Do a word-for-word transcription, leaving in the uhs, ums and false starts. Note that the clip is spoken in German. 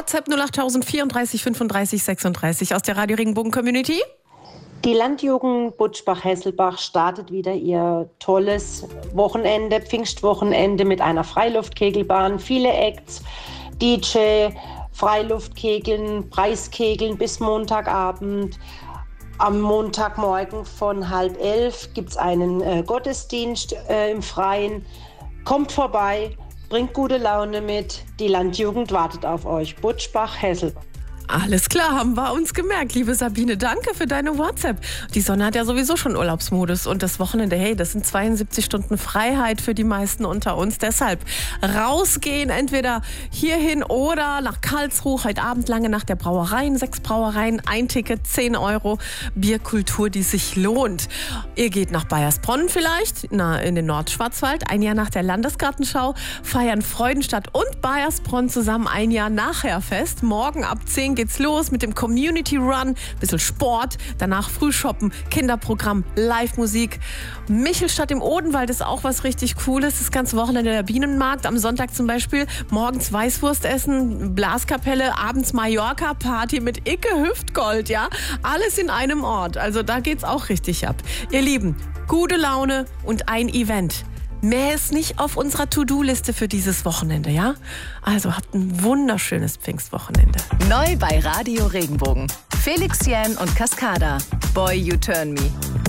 WhatsApp null acht vierunddreißig fünfunddreißig sechsunddreißig aus der Radio Regenbogen Community. Die Landjugend Butschbach-Hesselbach startet wieder ihr tolles Wochenende, Pfingstwochenende mit einer Freiluftkegelbahn, viele Acts, D J, Freiluftkegeln, Preiskegeln bis Montagabend. Am Montagmorgen von halb elf gibt es einen äh, Gottesdienst äh, im Freien. Kommt vorbei, bringt gute Laune mit. Die Landjugend wartet auf euch. Butschbach-Hesselbach. Alles klar, haben wir uns gemerkt. Liebe Sabine, danke für deine WhatsApp. Die Sonne hat ja sowieso schon Urlaubsmodus und das Wochenende, hey, das sind zweiundsiebzig Stunden Freiheit für die meisten unter uns. Deshalb rausgehen, entweder hierhin oder nach Karlsruhe. Heute Abend lange nach der Brauereien, sechs Brauereien, ein Ticket, zehn Euro. Bierkultur, die sich lohnt. Ihr geht nach Baiersbronn vielleicht, na, in den Nordschwarzwald. Ein Jahr nach der Landesgartenschau feiern Freudenstadt und Baiersbronn zusammen ein Jahr nachher fest. Morgen ab zehn geht's los mit dem Community Run, bisschen Sport, danach Frühshoppen, Kinderprogramm, Live-Musik. Michelstadt im Odenwald ist auch was richtig Cooles. Das ganze Wochenende der Bienenmarkt, am Sonntag zum Beispiel morgens Weißwurst essen, Blaskapelle, abends Mallorca-Party mit Icke Hüftgold, ja. Alles in einem Ort, also da geht's auch richtig ab. Ihr Lieben, gute Laune und ein Event. Mehr ist nicht auf unserer To-Do-Liste für dieses Wochenende, ja? Also habt ein wunderschönes Pfingstwochenende. Neu bei Radio Regenbogen. Felix Jähn und Cascada. Boy, You Turn Me.